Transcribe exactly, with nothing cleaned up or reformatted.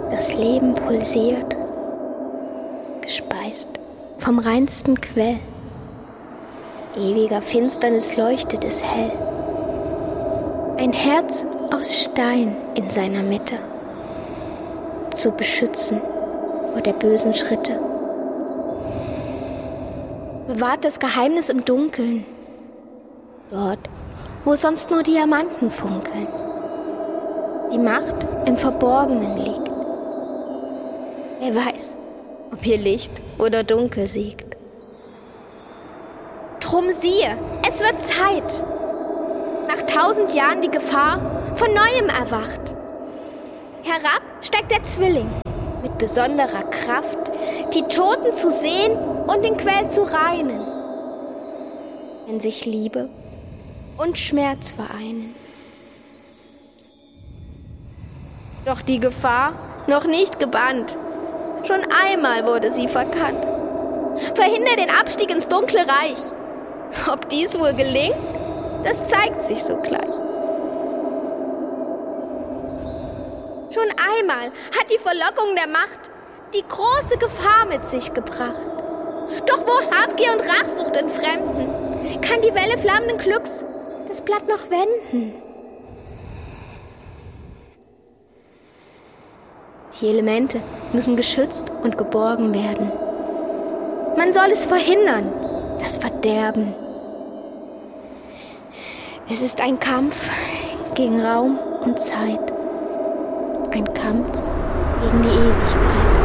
Das Leben pulsiert, gespeist vom reinsten Quell. Ewiger Finsternis leuchtet es hell. Ein Herz aus Stein in seiner Mitte, zu beschützen vor der bösen Schritte. Bewahrt das Geheimnis im Dunkeln, dort, wo sonst nur Diamanten funkeln. Die Macht im Verborgenen liegt. Wer weiß, ob hier Licht oder Dunkel siegt. Drum siehe, es wird Zeit. Nach tausend Jahren die Gefahr von Neuem erwacht. Herab steigt der Zwilling mit besonderer Kraft, die Toten zu sehen und den Quell zu reinen, wenn sich Liebe und Schmerz vereinen. Doch die Gefahr noch nicht gebannt, schon einmal wurde sie verkannt. Verhindere den Abstieg ins dunkle Reich. Ob dies wohl gelingt, das zeigt sich sogleich. Schon einmal hat die Verlockung der Macht die große Gefahr mit sich gebracht. Doch wo Habgier und Rachsucht entfremden, kann die Welle flammenden Glücks das Blatt noch wenden. Die Elemente müssen geschützt und geborgen werden. Man soll es verhindern, das Verderben. Es ist ein Kampf gegen Raum und Zeit. Ein Kampf gegen die Ewigkeit.